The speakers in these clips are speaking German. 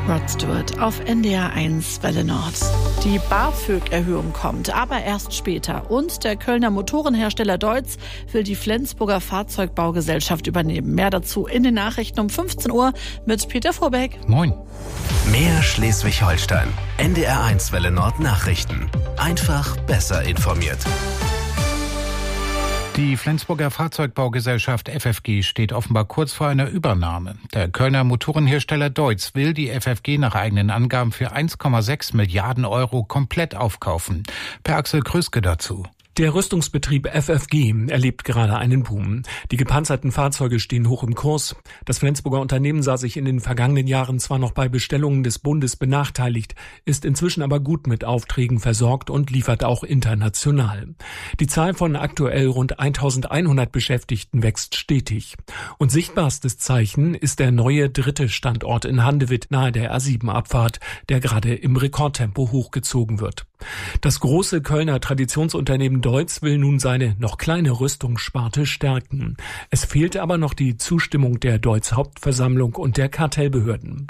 Rod Stewart auf NDR 1 Welle Nord. Die BAföG-Erhöhung kommt, aber erst später. Und der Kölner Motorenhersteller Deutz will die Flensburger Fahrzeugbaugesellschaft übernehmen. Mehr dazu in den Nachrichten um 15 Uhr mit Peter Vorbeck. Moin. Mehr Schleswig-Holstein. NDR 1 Welle Nord Nachrichten. Einfach besser informiert. Die Flensburger Fahrzeugbaugesellschaft FFG steht offenbar kurz vor einer Übernahme. Der Kölner Motorenhersteller Deutz will die FFG nach eigenen Angaben für 1,6 Milliarden Euro komplett aufkaufen. Per Axel Kröske dazu. Der Rüstungsbetrieb FFG erlebt gerade einen Boom. Die gepanzerten Fahrzeuge stehen hoch im Kurs. Das Flensburger Unternehmen sah sich in den vergangenen Jahren zwar noch bei Bestellungen des Bundes benachteiligt, ist inzwischen aber gut mit Aufträgen versorgt und liefert auch international. Die Zahl von aktuell rund 1100 Beschäftigten wächst stetig. Und sichtbarstes Zeichen ist der neue dritte Standort in Handewitt nahe der A7-Abfahrt, der gerade im Rekordtempo hochgezogen wird. Das große Kölner Traditionsunternehmen Deutz will nun seine noch kleine Rüstungssparte stärken. Es fehlte aber noch die Zustimmung der Deutz Hauptversammlung und der Kartellbehörden.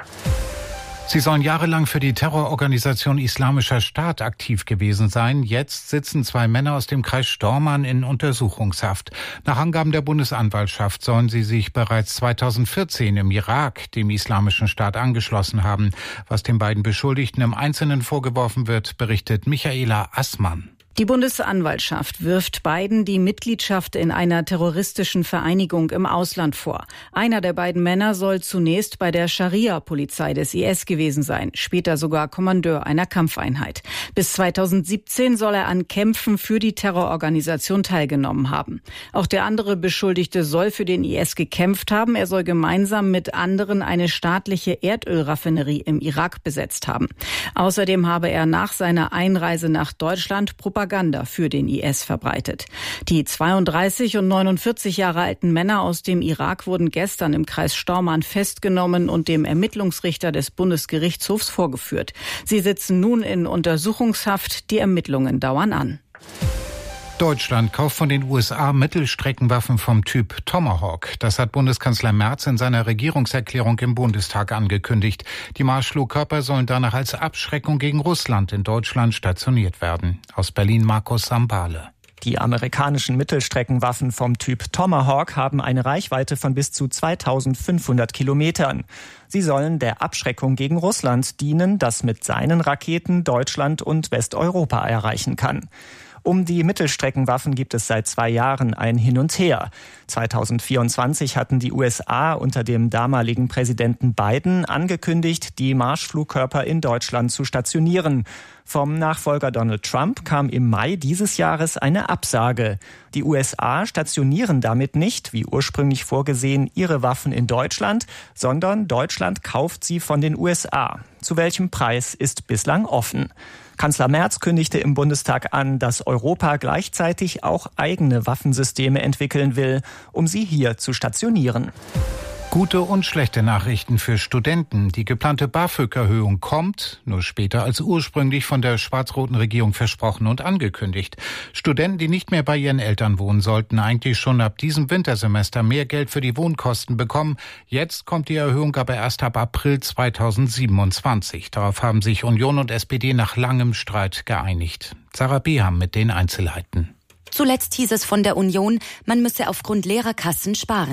Sie sollen jahrelang für die Terrororganisation Islamischer Staat aktiv gewesen sein. Jetzt sitzen 2 Männer aus dem Kreis Stormarn in Untersuchungshaft. Nach Angaben der Bundesanwaltschaft sollen sie sich bereits 2014 im Irak dem Islamischen Staat angeschlossen haben. Was den beiden Beschuldigten im Einzelnen vorgeworfen wird, berichtet Michaela Assmann. Die Bundesanwaltschaft wirft beiden die Mitgliedschaft in einer terroristischen Vereinigung im Ausland vor. Einer der beiden Männer soll zunächst bei der Scharia-Polizei des IS gewesen sein, später sogar Kommandeur einer Kampfeinheit. Bis 2017 soll er an Kämpfen für die Terrororganisation teilgenommen haben. Auch der andere Beschuldigte soll für den IS gekämpft haben. Er soll gemeinsam mit anderen eine staatliche Erdölraffinerie im Irak besetzt haben. Außerdem habe er nach seiner Einreise nach Deutschland Propaganda für den IS verbreitet. Die 32 und 49 Jahre alten Männer aus dem Irak wurden gestern im Kreis Stormarn festgenommen und dem Ermittlungsrichter des Bundesgerichtshofs vorgeführt. Sie sitzen nun in Untersuchungshaft. Die Ermittlungen dauern an. Deutschland kauft von den USA Mittelstreckenwaffen vom Typ Tomahawk. Das hat Bundeskanzler Merz in seiner Regierungserklärung im Bundestag angekündigt. Die Marschflugkörper sollen danach als Abschreckung gegen Russland in Deutschland stationiert werden. Aus Berlin Markus Sambale. Die amerikanischen Mittelstreckenwaffen vom Typ Tomahawk haben eine Reichweite von bis zu 2500 Kilometern. Sie sollen der Abschreckung gegen Russland dienen, das mit seinen Raketen Deutschland und Westeuropa erreichen kann. Um die Mittelstreckenwaffen gibt es seit 2 Jahren ein Hin und Her. 2024 hatten die USA unter dem damaligen Präsidenten Biden angekündigt, die Marschflugkörper in Deutschland zu stationieren. Vom Nachfolger Donald Trump kam im Mai dieses Jahres eine Absage. Die USA stationieren damit nicht, wie ursprünglich vorgesehen, ihre Waffen in Deutschland, sondern Deutschland kauft sie von den USA. Zu welchem Preis ist bislang offen. Kanzler Merz kündigte im Bundestag an, dass Europa gleichzeitig auch eigene Waffensysteme entwickeln will, um sie hier zu stationieren. Gute und schlechte Nachrichten für Studenten. Die geplante BAföG-Erhöhung kommt, nur später als ursprünglich von der schwarz-roten Regierung versprochen und angekündigt. Studenten, die nicht mehr bei ihren Eltern wohnen, sollten eigentlich schon ab diesem Wintersemester mehr Geld für die Wohnkosten bekommen. Jetzt kommt die Erhöhung aber erst ab April 2027. Darauf haben sich Union und SPD nach langem Streit geeinigt. Sarah Beham mit den Einzelheiten. Zuletzt hieß es von der Union, man müsse aufgrund leerer Kassen sparen.